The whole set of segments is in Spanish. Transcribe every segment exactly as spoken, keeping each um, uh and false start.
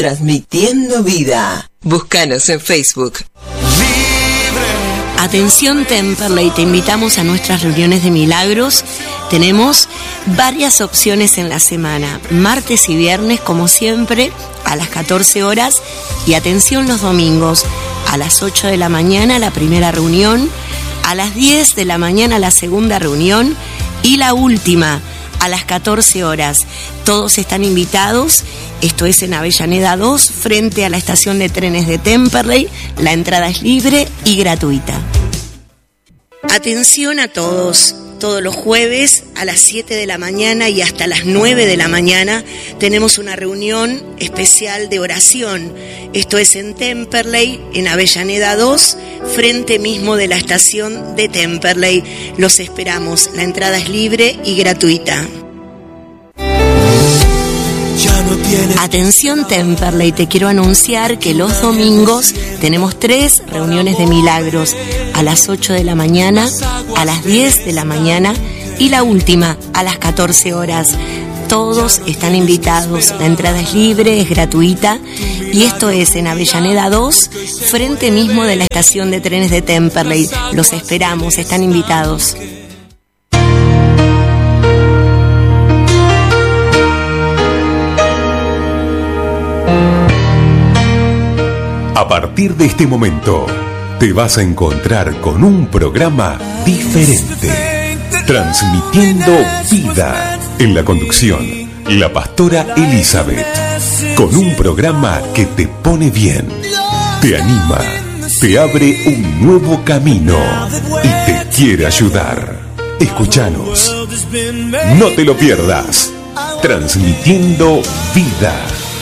Transmitiendo vida. Búscanos en Facebook. Atención Temperley, te invitamos a nuestras reuniones de milagros. Tenemos varias opciones en la semana, martes y viernes como siempre a las catorce horas, y atención los domingos a las ocho de la mañana la primera reunión, a las diez de la mañana la segunda reunión y la última a las catorce horas. Todos están invitados. Esto es en Avellaneda dos, frente a la estación de trenes de Temperley. La entrada es libre y gratuita. Atención a todos. Todos los jueves a las siete de la mañana y hasta las nueve de la mañana tenemos una reunión especial de oración. Esto es en Temperley, en Avellaneda dos, frente mismo de la estación de Temperley. Los esperamos. La entrada es libre y gratuita. Atención Temperley, te quiero anunciar que los domingos tenemos tres reuniones de milagros, a las ocho de la mañana, a las diez de la mañana y la última a las catorce horas. Todos están invitados, la entrada es libre, es gratuita, y esto es en Avellaneda dos, frente mismo de la estación de trenes de Temperley. Los esperamos, están invitados. A partir de este momento, te vas a encontrar con un programa diferente, transmitiendo vida. En la conducción, la pastora Elizabeth, con un programa que te pone bien, te anima, te abre un nuevo camino y te quiere ayudar. Escúchanos, no te lo pierdas, transmitiendo vida.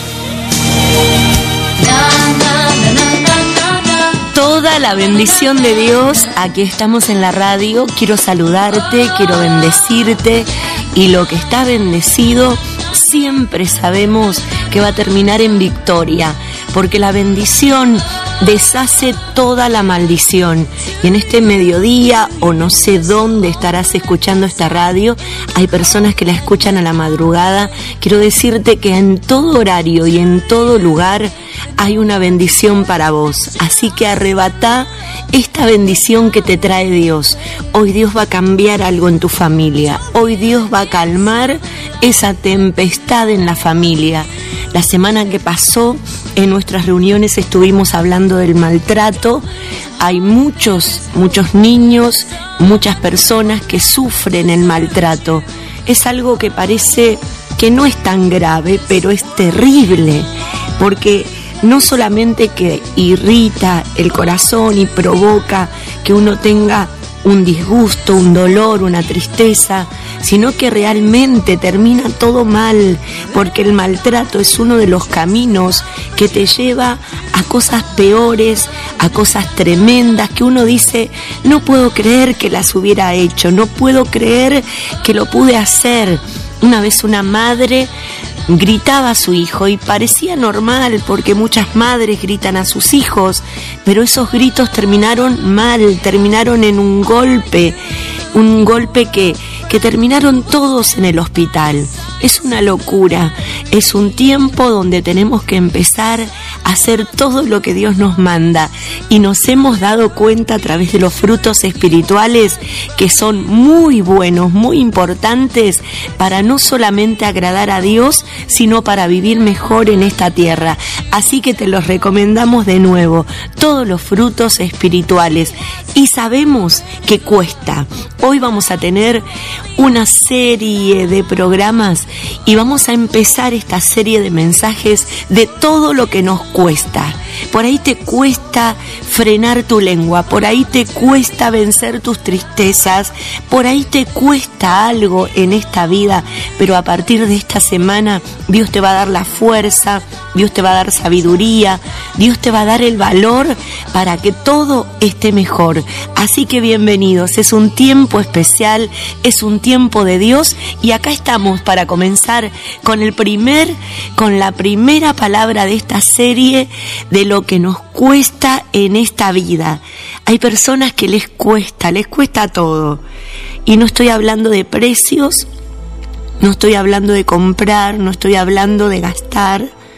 Toda la bendición de Dios, aquí estamos en la radio, quiero saludarte, quiero bendecirte, y lo que está bendecido siempre sabemos que va a terminar en victoria, porque la bendición deshace toda la maldición. Y en este mediodía, o no sé dónde estarás escuchando esta radio, hay personas que la escuchan a la madrugada. Quiero decirte que en todo horario y en todo lugar hay una bendición para vos. Así que arrebatá esta bendición que te trae Dios. Hoy Dios va a cambiar algo en tu familia. Hoy Dios va a calmar esa tempestad en la familia. La semana que pasó, en nuestras reuniones estuvimos hablando del maltrato. Hay muchos, muchos niños, muchas personas que sufren el maltrato. Es algo que parece que no es tan grave, pero es terrible, porque no solamente que irrita el corazón y provoca que uno tenga un disgusto, un dolor, una tristeza, sino que realmente termina todo mal, porque el maltrato es uno de los caminos que te lleva a cosas peores, a cosas tremendas que uno dice, no puedo creer que las hubiera hecho, no puedo creer que lo pude hacer. Una vez una madre gritaba a su hijo y parecía normal, porque muchas madres gritan a sus hijos, pero esos gritos terminaron mal, terminaron en un golpe, un golpe que, que terminaron todos en el hospital. Es una locura, es un tiempo donde tenemos que empezar a hacer todo lo que Dios nos manda, y nos hemos dado cuenta a través de los frutos espirituales que son muy buenos, muy importantes para no solamente agradar a Dios, sino para vivir mejor en esta tierra. Así que te los recomendamos de nuevo, todos los frutos espirituales, y sabemos que cuesta. Hoy vamos a tener una serie de programas y vamos a empezar esta serie de mensajes de todo lo que nos cuesta. Por ahí te cuesta frenar tu lengua, por ahí te cuesta vencer tus tristezas, por ahí te cuesta algo en esta vida, pero a partir de esta semana Dios te va a dar la fuerza, Dios te va a dar sabiduría, Dios te va a dar el valor para que todo esté mejor. Así que bienvenidos, es un tiempo especial, es un tiempo de Dios, y acá estamos para comenzar con el primer, con la primera palabra de esta serie de lo que nos cuesta en esta vida. Hay personas que les cuesta, les cuesta todo, y no estoy hablando de precios, no estoy hablando de comprar, no estoy hablando de gastar.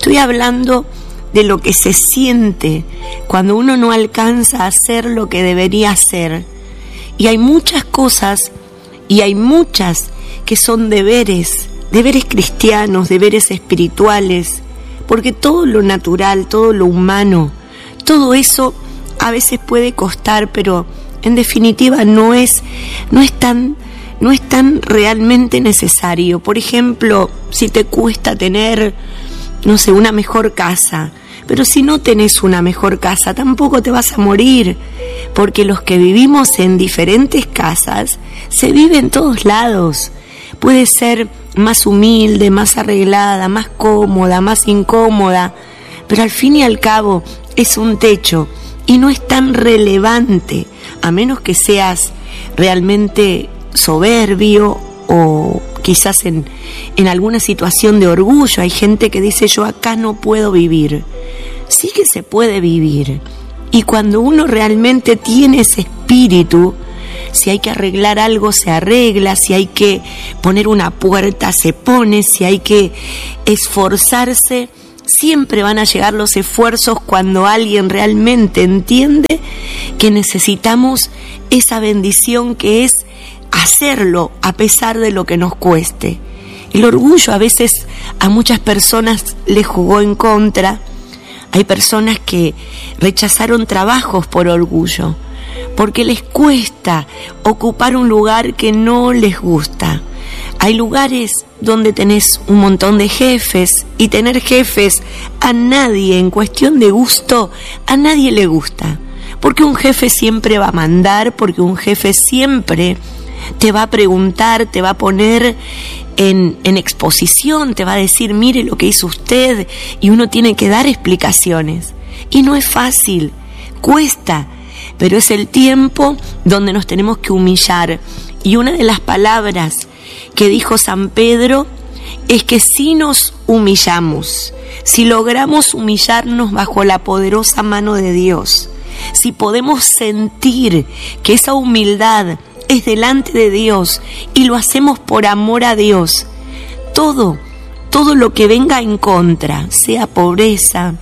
Estoy hablando de lo que se siente cuando uno no alcanza a hacer lo que debería hacer. Y hay muchas cosas, y hay muchas que son deberes, deberes cristianos, deberes espirituales, porque todo lo natural, todo lo humano, todo eso a veces puede costar, pero en definitiva no es, no es tan, no es tan realmente necesario. Por ejemplo, si te cuesta tener, no sé, una mejor casa, pero si no tenés una mejor casa, tampoco te vas a morir, porque los que vivimos en diferentes casas, se vive en todos lados. Puede ser más humilde, más arreglada, más cómoda, más incómoda, pero al fin y al cabo es un techo y no es tan relevante, a menos que seas realmente soberbio o quizás en, en alguna situación de orgullo. Hay gente que dice: yo acá no puedo vivir. Sí que se puede vivir, y cuando uno realmente tiene ese espíritu, si hay que arreglar algo se arregla, si hay que poner una puerta se pone, si hay que esforzarse, siempre van a llegar los esfuerzos cuando alguien realmente entiende que necesitamos esa bendición que es hacerlo a pesar de lo que nos cueste. El orgullo a veces a muchas personas les jugó en contra. Hay personas que rechazaron trabajos por orgullo, porque les cuesta ocupar un lugar que no les gusta. Hay lugares donde tenés un montón de jefes, y tener jefes a nadie, en cuestión de gusto, a nadie le gusta. Porque un jefe siempre va a mandar, porque un jefe siempre te va a preguntar, te va a poner en, en exposición, te va a decir: mire lo que hizo usted, y uno tiene que dar explicaciones. Y no es fácil, cuesta, pero es el tiempo donde nos tenemos que humillar. Y una de las palabras que dijo San Pedro es que si nos humillamos, si logramos humillarnos bajo la poderosa mano de Dios, si podemos sentir que esa humildad es delante de Dios y lo hacemos por amor a Dios, todo, todo lo que venga en contra, sea pobreza,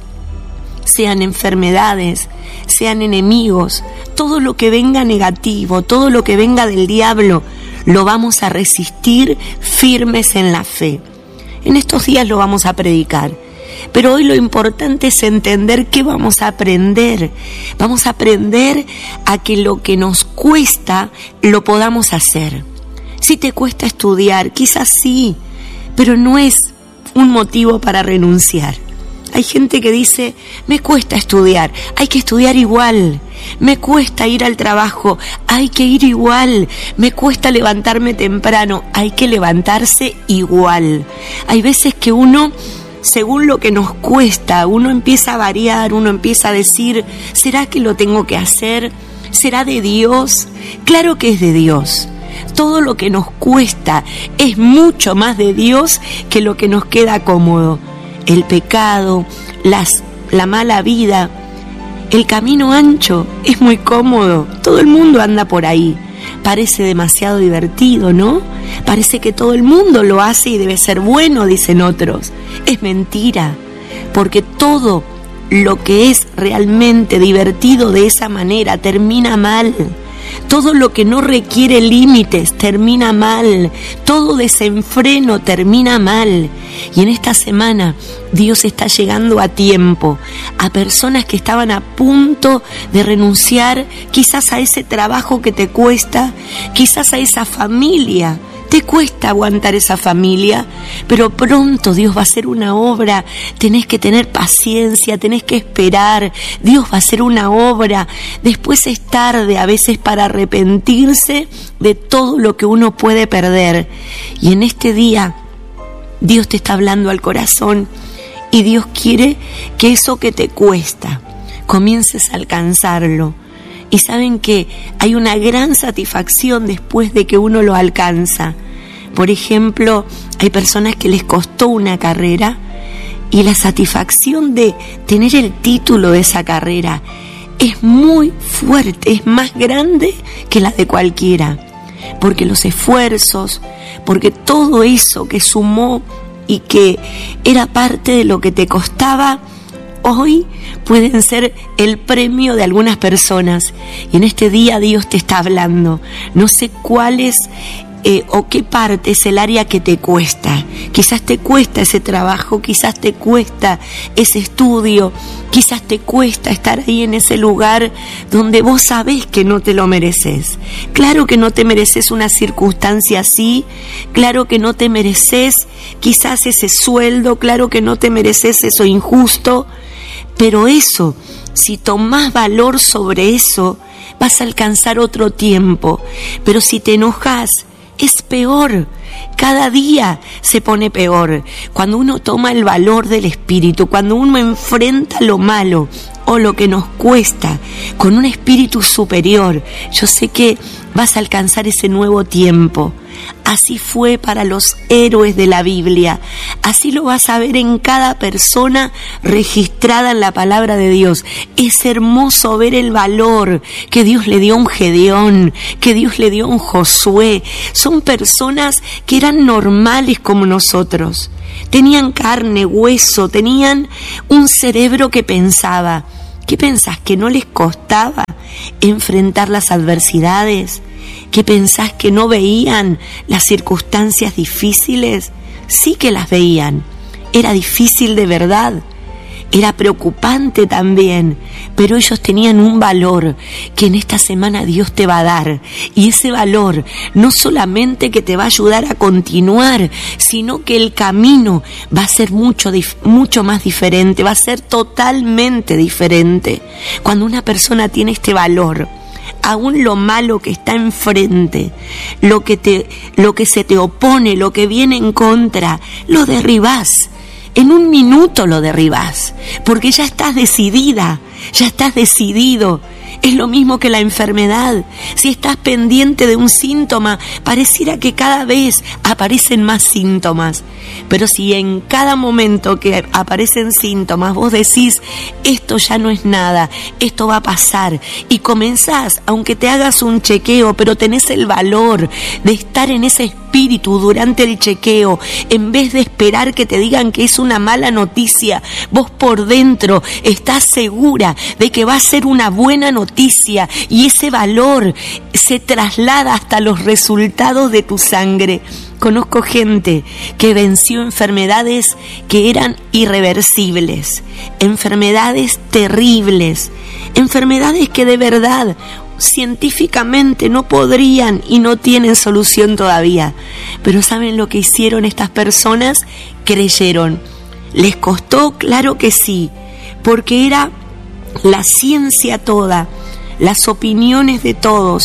sean enfermedades, sean enemigos, todo lo que venga negativo, todo lo que venga del diablo, lo vamos a resistir firmes en la fe. En estos días lo vamos a predicar, pero hoy lo importante es entender qué vamos a aprender. Vamos a aprender a que lo que nos cuesta lo podamos hacer. Si te cuesta estudiar, quizás sí, pero no es un motivo para renunciar. Hay gente que dice: me cuesta estudiar, hay que estudiar igual. Me cuesta ir al trabajo, hay que ir igual. Me cuesta levantarme temprano, hay que levantarse igual. Hay veces que uno, según lo que nos cuesta, uno empieza a variar, uno empieza a decir: ¿será que lo tengo que hacer? ¿Será de Dios? Claro que es de Dios. Todo lo que nos cuesta es mucho más de Dios que lo que nos queda cómodo. El pecado, las, la mala vida, el camino ancho es muy cómodo. Todo el mundo anda por ahí. Parece demasiado divertido, ¿no? Parece que todo el mundo lo hace y debe ser bueno, dicen otros. Es mentira, porque todo lo que es realmente divertido de esa manera termina mal. Todo lo que no requiere límites termina mal. Todo desenfreno termina mal. Y en esta semana Dios está llegando a tiempo a personas que estaban a punto de renunciar, quizás a ese trabajo que te cuesta, quizás a esa familia. Te cuesta aguantar esa familia, pero pronto Dios va a hacer una obra. Tenés que tener paciencia, tenés que esperar. Dios va a hacer una obra. Después es tarde a veces para arrepentirse de todo lo que uno puede perder. Y en este día Dios te está hablando al corazón, y Dios quiere que eso que te cuesta comiences a alcanzarlo. Y saben que hay una gran satisfacción después de que uno lo alcanza. Por ejemplo, hay personas que les costó una carrera, y la satisfacción de tener el título de esa carrera es muy fuerte, es más grande que la de cualquiera. Porque los esfuerzos, porque todo eso que sumó y que era parte de lo que te costaba, hoy pueden ser el premio de algunas personas. Y en este día Dios te está hablando. No sé cuál es eh, o qué parte es el área que te cuesta. Quizás te cuesta ese trabajo, quizás te cuesta ese estudio, quizás te cuesta estar ahí en ese lugar donde vos sabés que no te lo mereces. Claro que no te mereces una circunstancia así, claro que no te mereces quizás ese sueldo, claro que no te mereces eso injusto, pero eso, si tomás valor sobre eso, vas a alcanzar otro tiempo. Pero si te enojas, es peor. Cada día se pone peor. Cuando uno toma el valor del espíritu, cuando uno enfrenta lo malo o lo que nos cuesta con un espíritu superior, yo sé que vas a alcanzar ese nuevo tiempo. Así fue para los héroes de la Biblia. Así lo vas a ver en cada persona registrada en la palabra de Dios. Es hermoso ver el valor que Dios le dio a un Gedeón, que Dios le dio a un Josué. Son personas que eran normales como nosotros. Tenían carne, hueso, tenían un cerebro que pensaba. ¿Qué pensás? ¿Que no les costaba enfrentar las adversidades? ¿Qué pensás? ¿Que no veían las circunstancias difíciles? Sí que las veían. Era difícil de verdad. Era preocupante también. Pero ellos tenían un valor que en esta semana Dios te va a dar. Y ese valor no solamente que te va a ayudar a continuar, sino que el camino va a ser mucho, mucho más diferente. Va a ser totalmente diferente. Cuando una persona tiene este valor, aún lo malo que está enfrente, lo que te, lo que se te opone, lo que viene en contra, lo derribás. En un minuto lo derribás, porque ya estás decidida, ya estás decidido. Es lo mismo que la enfermedad. Si estás pendiente de un síntoma, pareciera que cada vez aparecen más síntomas. Pero si en cada momento que aparecen síntomas vos decís, esto ya no es nada, esto va a pasar, y comenzás, aunque te hagas un chequeo, pero tenés el valor de estar en ese espíritu durante el chequeo, en vez de esperar que te digan que es una mala noticia, vos por dentro estás segura de que va a ser una buena noticia, y ese valor se traslada hasta los resultados de tu sangre. Conozco gente que venció enfermedades que eran irreversibles, enfermedades terribles, enfermedades que de verdad científicamente no podrían y no tienen solución todavía. Pero ¿saben lo que hicieron estas personas? Creyeron. ¿Les costó? Claro que sí, porque era la ciencia toda, las opiniones de todos,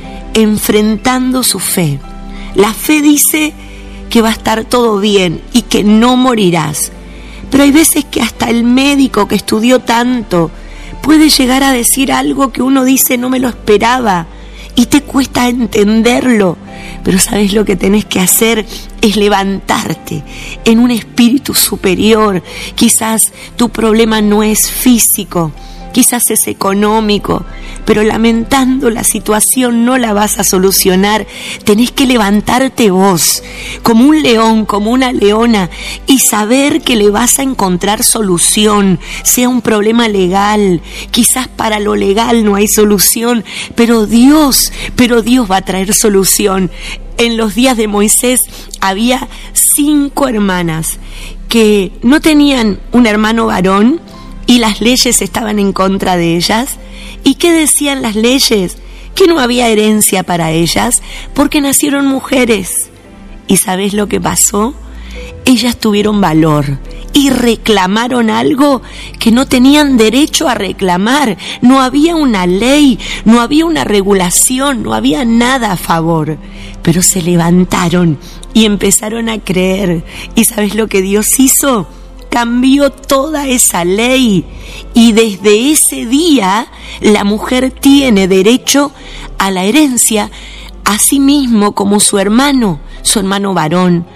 enfrentando su fe. La fe dice que va a estar todo bien y que no morirás. Pero hay veces que hasta el médico que estudió tanto puede llegar a decir algo que uno dice no me lo esperaba y te cuesta entenderlo. Pero ¿sabes lo que tenés que hacer? Es levantarte en un espíritu superior. Quizás tu problema no es físico, quizás es económico, pero lamentando la situación no la vas a solucionar. Tenés que levantarte vos, como un león, como una leona, y saber que le vas a encontrar solución, sea un problema legal. Quizás para lo legal no hay solución, pero Dios, pero Dios va a traer solución. En los días de Moisés había cinco hermanas que no tenían un hermano varón, y las leyes estaban en contra de ellas. ¿Y qué decían las leyes? Que no había herencia para ellas porque nacieron mujeres. ¿Y sabés lo que pasó? Ellas tuvieron valor y reclamaron algo que no tenían derecho a reclamar. No había una ley, no había una regulación, no había nada a favor. Pero se levantaron y empezaron a creer. ¿Y sabés lo que Dios hizo? Cambió toda esa ley, y desde ese día la mujer tiene derecho a la herencia, así mismo como su hermano, su hermano varón.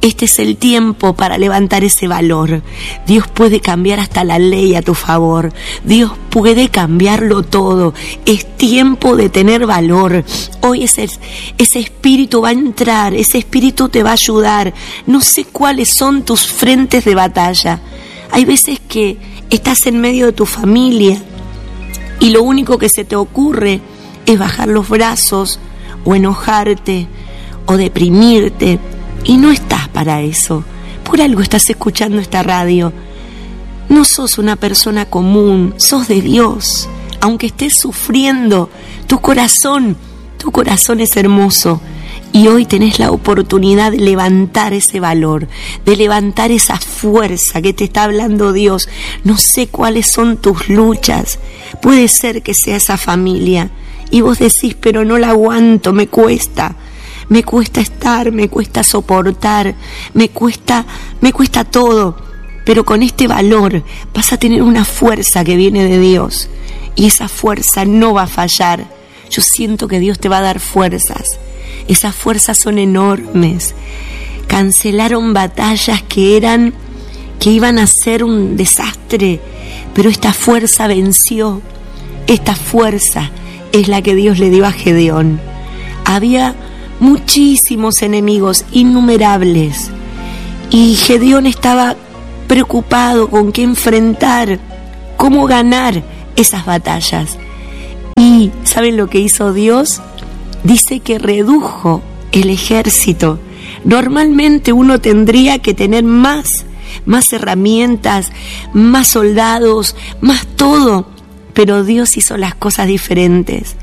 Este es el tiempo para levantar ese valor. Dios puede cambiar hasta la ley a tu favor. Dios puede cambiarlo todo. Es tiempo de tener valor. Hoy ese, ese espíritu va a entrar, ese espíritu te va a ayudar. No sé cuáles son tus frentes de batalla. Hay veces que estás en medio de tu familia y lo único que se te ocurre es bajar los brazos o enojarte o deprimirte. Y no estás para eso. Por algo estás escuchando esta radio. No sos una persona común, sos de Dios. Aunque estés sufriendo, tu corazón, tu corazón es hermoso. Y hoy tenés la oportunidad de levantar ese valor, de levantar esa fuerza que te está hablando Dios. No sé cuáles son tus luchas. Puede ser que sea esa familia. Y vos decís, pero no la aguanto, me cuesta. Me cuesta estar, me cuesta soportar, me cuesta, me cuesta todo. Pero con este valor vas a tener una fuerza que viene de Dios. Y esa fuerza no va a fallar. Yo siento que Dios te va a dar fuerzas. Esas fuerzas son enormes. Cancelaron batallas que eran, que iban a ser un desastre. Pero esta fuerza venció. Esta fuerza es la que Dios le dio a Gedeón. Había muchísimos enemigos, innumerables, y Gedeón estaba preocupado con qué enfrentar, cómo ganar esas batallas. Y ¿saben lo que hizo Dios? Dice que redujo el ejército. Normalmente uno tendría que tener más, más herramientas, más soldados, más todo, pero Dios hizo las cosas diferentes.